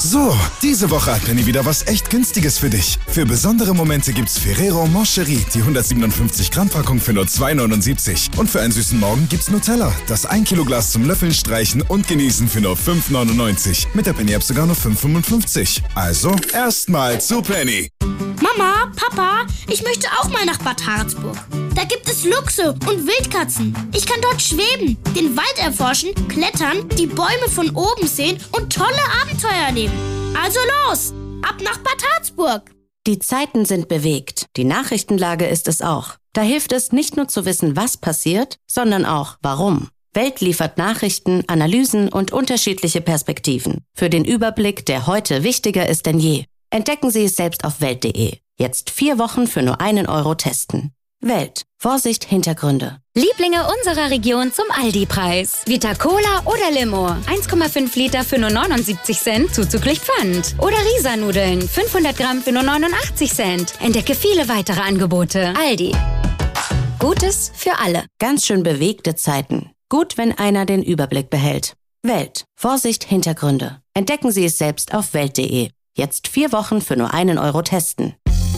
So, diese Woche hat Penny wieder was echt Günstiges für dich. Für besondere Momente gibt's Ferrero Moncherie, die 157 Gramm Packung für nur 2,79. Und für einen süßen Morgen gibt's Nutella, das 1 Kilo Glas zum Löffeln, Streichen und Genießen für nur 5,99. Mit der Penny App sogar nur 5,55. Also, erstmal zu Penny. Mama, Papa, ich möchte auch mal nach Bad Harzburg. Da gibt es Luchse und Wildkatzen. Ich kann dort schweben, den Wald erforschen, klettern, die Bäume von oben sehen und tolle Abenteuer erleben. Also los, ab nach Bad Harzburg. Die Zeiten sind bewegt. Die Nachrichtenlage ist es auch. Da hilft es nicht nur zu wissen, was passiert, sondern auch warum. Welt liefert Nachrichten, Analysen und unterschiedliche Perspektiven. Für den Überblick, der heute wichtiger ist denn je. Entdecken Sie es selbst auf Welt.de. Jetzt 4 Wochen für nur 1 Euro testen. Welt. Vorsicht, Hintergründe. Lieblinge unserer Region zum Aldi-Preis. Vita Cola oder Limo. 1,5 Liter für nur 79 Cent, zuzüglich Pfand. Oder Risa-Nudeln. 500 Gramm für nur 89 Cent. Entdecke viele weitere Angebote. Aldi. Gutes für alle. Ganz schön bewegte Zeiten. Gut, wenn einer den Überblick behält. Welt. Vorsicht, Hintergründe. Entdecken Sie es selbst auf Welt.de. Jetzt 4 Wochen für nur 1 Euro testen.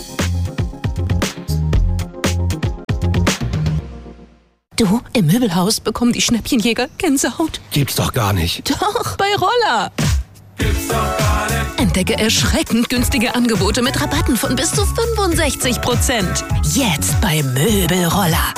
Du, im Möbelhaus bekommen die Schnäppchenjäger Gänsehaut. Gibt's doch gar nicht. Doch, bei Roller. Gibt's doch gar nicht. Entdecke erschreckend günstige Angebote mit Rabatten von bis zu 65%. Jetzt bei Möbelroller.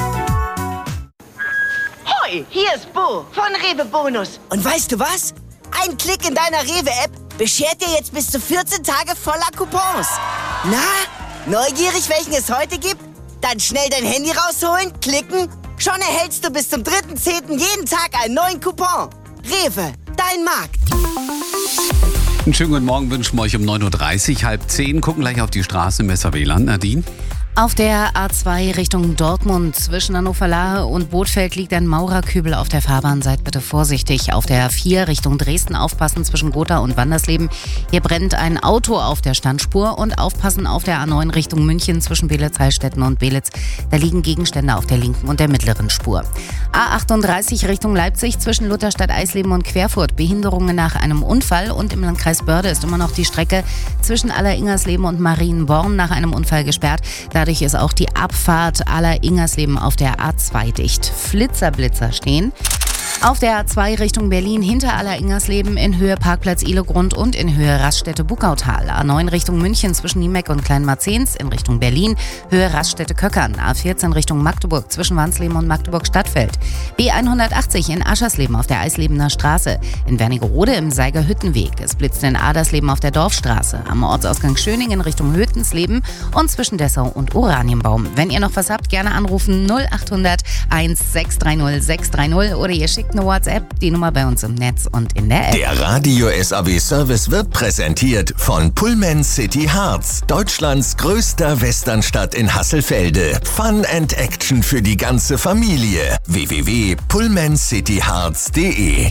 Hoi, hier ist Bo von Rewe Bonus. Und weißt du was? Ein Klick in deiner Rewe-App beschert dir jetzt bis zu 14 Tage voller Coupons. Na, neugierig, welchen es heute gibt? Dann schnell dein Handy rausholen, klicken. Schon erhältst du bis zum 3.10. jeden Tag einen neuen Coupon. Rewe, dein Markt. Einen schönen guten Morgen wünschen wir euch um 9.30 Uhr, 9:30. Gucken gleich auf die Straße Messer-Wieland. Nadine? Auf der A2 Richtung Dortmund zwischen Hannover-Lahe und Bothfeld liegt ein Maurerkübel auf der Fahrbahn. Seid bitte vorsichtig. Auf der A4 Richtung Dresden aufpassen zwischen Gotha und Wandersleben. Hier brennt ein Auto auf der Standspur und aufpassen auf der A9 Richtung München zwischen Belitz-Heilstätten und Belitz. Da liegen Gegenstände auf der linken und der mittleren Spur. A38 Richtung Leipzig zwischen Lutherstadt, Eisleben und Querfurt. Behinderungen nach einem Unfall und im Landkreis Börde ist immer noch die Strecke zwischen Alleringersleben und Marienborn nach einem Unfall gesperrt. Dadurch ist auch die Abfahrt Alleringersleben auf der A2 dicht. Flitzer stehen. Auf der A2 Richtung Berlin hinter Alleringersleben in Höhe Parkplatz Ihlegrund und in Höhe Raststätte-Buckautal. A9 Richtung München zwischen Niemeck und Kleinmarzens in Richtung Berlin, Höhe Raststätte-Köckern. A14 Richtung Magdeburg zwischen Wansleben und Magdeburg-Stadtfeld. B180 in Aschersleben auf der Eislebener Straße. In Wernigerode im Seiger-Hüttenweg. Es blitzt in Adersleben auf der Dorfstraße. Am Ortsausgang Schöningen Richtung Hötensleben und zwischen Dessau und Oranienbaum. Wenn ihr noch was habt, gerne anrufen 0800 1630 630 oder ihr schickt eine WhatsApp, die Nummer bei uns im Netz und in der App. Der Radio SAW Service wird präsentiert von Pullman City Harz, Deutschlands größter Westernstadt in Hasselfelde. Fun and Action für die ganze Familie. www.pullmancityharz.de.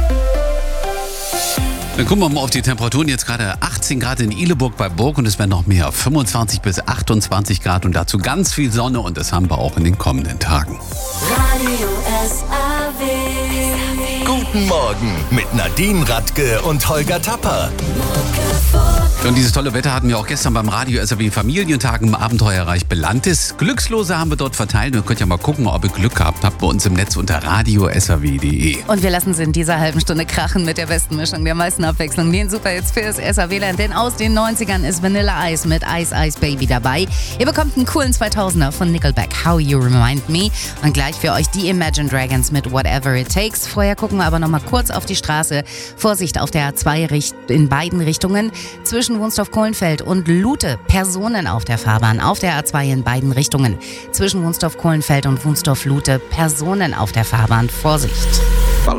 Dann gucken wir mal auf die Temperaturen. Jetzt gerade 18 Grad in Ihleburg bei Burg und es werden noch mehr. 25 bis 28 Grad und dazu ganz viel Sonne und das haben wir auch in den kommenden Tagen. Radio SAW. Guten Morgen mit Nadine Radke und Holger Tapper. Und dieses tolle Wetter hatten wir auch gestern beim Radio SAW Familientag im Abenteuerreich Belantis. Glückslose haben wir dort verteilt. Ihr könnt ja mal gucken, ob ihr Glück gehabt habt bei uns im Netz unter radiosaw.de. Und wir lassen sie in dieser halben Stunde krachen mit der besten Mischung, der meisten Abwechslung. Den Superhits fürs SAW-Land. Denn aus den 90ern ist Vanilla Ice mit Ice Ice Baby dabei. Ihr bekommt einen coolen 2000er von Nickelback, How You Remind Me. Und gleich für euch die Imagine Dragons mit Whatever It Takes. Vorher gucken wir aber noch mal kurz auf die Straße. Vorsicht auf der A2 in beiden Richtungen. Zwischen Wunstorf-Kohlenfeld und Lute. Personen auf der Fahrbahn. Auf der A2 in beiden Richtungen. Zwischen Wunstorf-Kohlenfeld und Wunstorf-Lute. Personen auf der Fahrbahn. Vorsicht.